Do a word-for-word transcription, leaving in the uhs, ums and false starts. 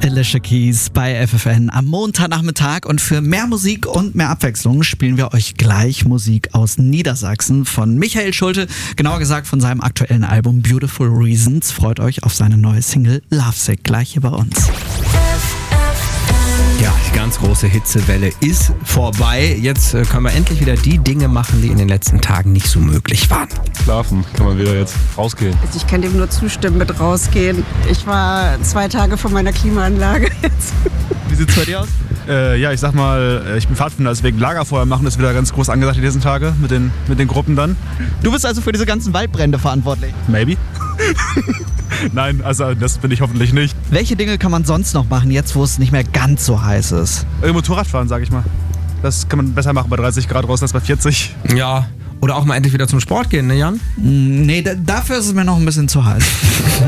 Alicia Keys bei F F N am Montagnachmittag. Und für mehr Musik und mehr Abwechslung spielen wir euch gleich Musik aus Niedersachsen von Michael Schulte, genauer gesagt von seinem aktuellen Album Beautiful Reasons. Freut euch auf seine neue Single Lovesick gleich hier bei uns. Ja, die ganz große Hitzewelle ist vorbei. Jetzt äh, können wir endlich wieder die Dinge machen, die in den letzten Tagen nicht so möglich waren. Schlafen kann man wieder jetzt rausgehen. Also ich kann dem nur zustimmen mit rausgehen. Ich war zwei Tage von meiner Klimaanlage jetzt. Wie sieht's bei dir aus? Äh, ja, ich sag mal, ich bin Pfadfinder, deswegen Lagerfeuer machen ist wieder ganz groß angesagt die diesen Tage mit den, mit den Gruppen dann. Du bist also für diese ganzen Waldbrände verantwortlich. Maybe. Nein, also das bin ich hoffentlich nicht. Welche Dinge kann man sonst noch machen, jetzt wo es nicht mehr ganz so heiß ist? Äh, Motorradfahren, sag ich mal. Das kann man besser machen bei dreißig Grad draußen als bei vierzig. Ja, oder auch mal endlich wieder zum Sport gehen, ne Jan? Nee, d- dafür ist es mir noch ein bisschen zu heiß.